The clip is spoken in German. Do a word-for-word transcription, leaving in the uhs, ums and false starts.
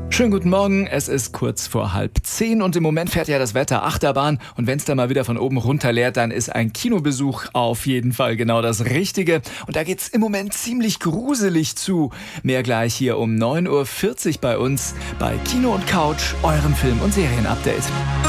Schönen guten Morgen, es ist kurz vor halb zehn und im Moment fährt ja das Wetter Achterbahn und wenn es da mal wieder von oben runter leert, dann ist ein Kinobesuch auf jeden Fall genau das Richtige und da geht's im Moment ziemlich gruselig zu. Mehr gleich hier um neun Uhr vierzig bei uns bei Kino und Couch, eurem Film- und Serienupdate.